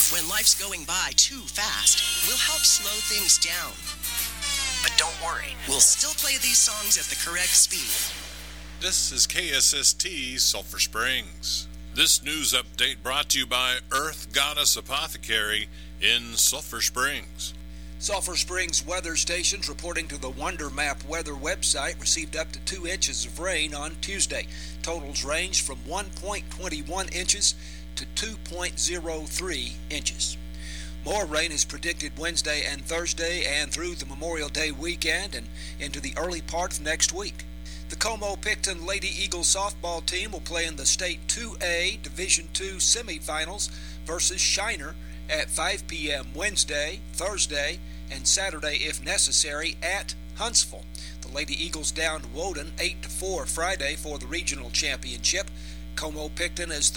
When life's going by too fast, we'll help slow things down. But don't worry, we'll still play these songs at the correct speed. This is KSST Sulphur Springs. This news update brought to you by Earth Goddess Apothecary in Sulphur Springs. Sulphur Springs weather stations reporting to the Wonder Map weather website received up to 2 inches of rain on Tuesday. Totals ranged from 1.21 inches to 2.03 inches. More rain is predicted Wednesday and Thursday and through the Memorial Day weekend and into the early part of next week. The Como-Picton Lady Eagles softball team will play in the State 2A Division II semifinals versus Shiner at 5 p.m. Wednesday, Thursday, and Saturday if necessary at Huntsville. The Lady Eagles downed Woden 8-4 Friday for the regional championship. Como-Picton is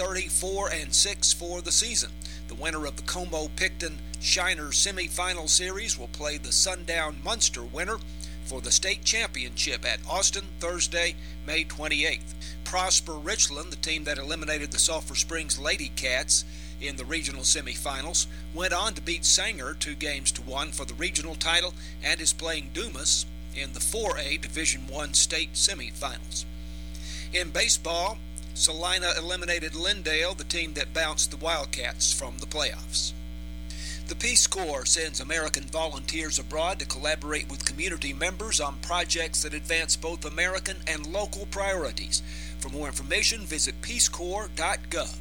34-6 for the season. The winner of the Como-Picton Shiner semifinal series will play the Sundown Munster winner for the state championship at Austin Thursday, May 28th. Prosper Richland, the team that eliminated the Sulphur Springs Lady Cats in the regional semifinals, went on to beat Sanger 2-1 for the regional title and is playing Dumas in the 4A Division I state semifinals. In baseball, Salina eliminated Lindale, the team that bounced the Wildcats from the playoffs. The Peace Corps sends American volunteers abroad to collaborate with community members on projects that advance both American and local priorities. For more information, visit peacecorps.gov.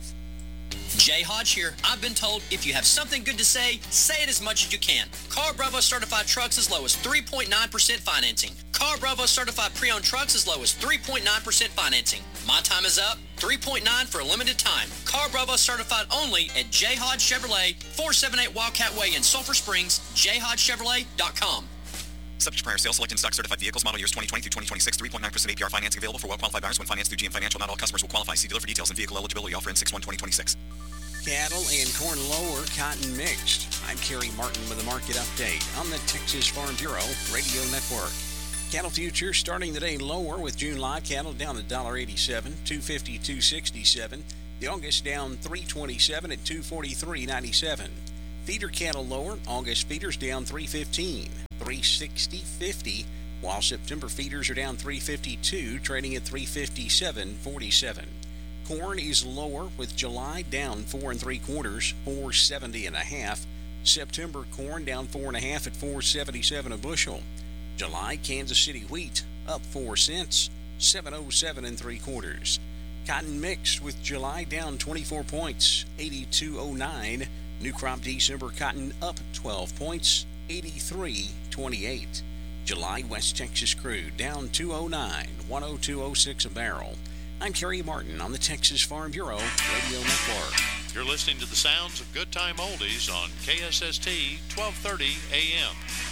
Jay Hodge here. I've been told if you have something good to say it as much as you can. Car Bravo certified trucks as low as 3.9% financing. Car Bravo certified pre-owned trucks as low as 3.9% financing. My time is up. 3.9 for a limited time. Car Bravo certified only at J. Hodge Chevrolet, 478 Wildcat Way in Sulphur Springs, jhodgechevrolet.com. Subject to prior sale, select in-stock certified vehicles, model years 2020 through 2026, 3.9% APR financing available for well-qualified buyers when financed through GM Financial. Not all customers will qualify. See dealer for details and vehicle eligibility. Offer in 6/1/2026. Cattle and corn lower, cotton mixed. I'm Kerry Martin with a market update on the Texas Farm Bureau Radio Network. Cattle futures starting the day lower with June live cattle down $1.87, $250, $267. The August down $3.27 at $243.97. Feeder cattle lower. August feeders down $3.15, $360.50, while September feeders are down $3.52, trading at $357.47. Corn is lower with July down 4 3/4, $470.5. September corn down 4 1/2 at $477 a bushel. July Kansas City wheat up 4 cents, $707 3/4. Cotton mixed with July down 24 points, $82.09. New crop December cotton up 12 points, $83.28. July West Texas crude down $2.09, $102.06 a barrel. I'm Kerry Martin on the Texas Farm Bureau Radio Network. You're listening to the sounds of Good Time Oldies on KSST 1230 AM.